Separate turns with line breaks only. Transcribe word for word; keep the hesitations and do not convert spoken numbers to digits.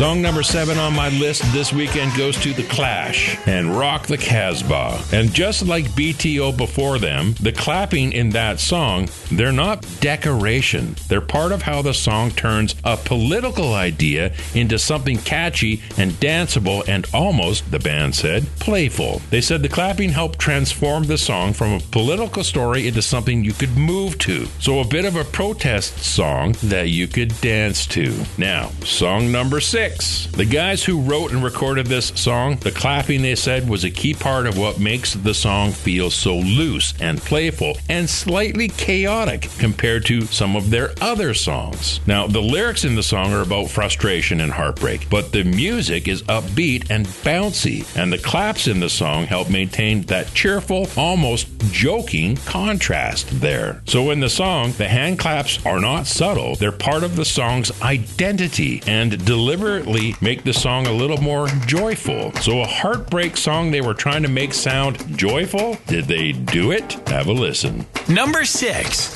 Song number seven on my list this weekend goes to The Clash and Rock the Casbah. And just like B T O before them, the clapping in that song, they're not decoration. They're part of how the song turns a political idea into something catchy and danceable and almost, the band said, playful. They said the clapping helped transform the song from a political story into something you could move to. So a bit of a protest song that you could dance to. Now, song number six. The guys who wrote and recorded this song, the clapping, they said, was a key part of what makes the song feel so loose and playful and slightly chaotic compared to some of their other songs. Now, the lyrics in the song are about frustration and heartbreak, but the music is upbeat and bouncy, and the claps in the song help maintain that cheerful, almost joking contrast there. So in the song, the hand claps are not subtle. They're part of the song's identity and deliberately make the song a little more joyful. So a heartbreak song they were trying to make sound joyful? Did they do it? Have a listen.
Number six.